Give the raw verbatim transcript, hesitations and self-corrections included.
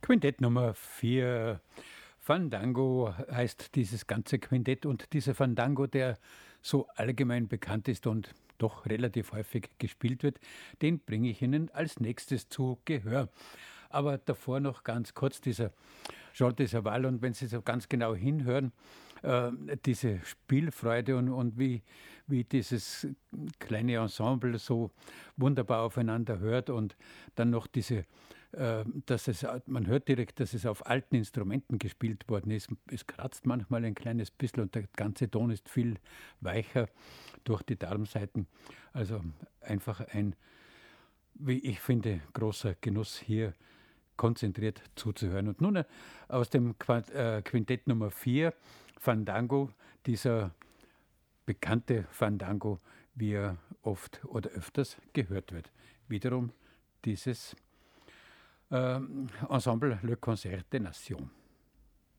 Quintett Nummer vier. Fandango heißt dieses ganze Quintett und dieser Fandango, der so allgemein bekannt ist und doch relativ häufig gespielt wird, den bringe ich Ihnen als nächstes zu Gehör. Aber davor noch ganz kurz dieser Jean de Saval, und wenn Sie so ganz genau hinhören, äh, diese Spielfreude und, und wie, wie dieses kleine Ensemble so wunderbar aufeinander hört und dann noch diese, äh, dass es, man hört direkt, dass es auf alten Instrumenten gespielt worden ist. Es kratzt manchmal ein kleines bisschen und der ganze Ton ist viel weicher durch die Darmsaiten. Also einfach ein, wie ich finde, großer Genuss hier konzentriert zuzuhören. Und nun aus dem Quintett Nummer vier, Fandango, dieser bekannte Fandango, wie er oft oder öfters gehört wird. Wiederum dieses äh, Ensemble Le Concert des Nations.